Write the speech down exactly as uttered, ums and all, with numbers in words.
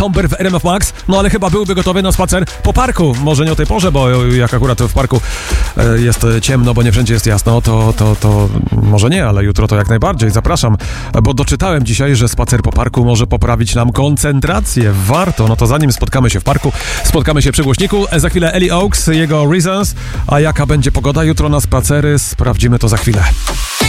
Somber w R M F Max, no ale chyba byłby gotowy na spacer po parku. Może nie o tej porze, bo jak akurat w parku jest ciemno, bo nie wszędzie jest jasno, to, to, to może nie, ale jutro to jak najbardziej. Zapraszam, bo doczytałem dzisiaj, że spacer po parku może poprawić nam koncentrację. Warto, no to zanim spotkamy się w parku, spotkamy się przy głośniku. Za chwilę Ellie Oaks, jego Reasons, a jaka będzie pogoda jutro na spacery, sprawdzimy to za chwilę.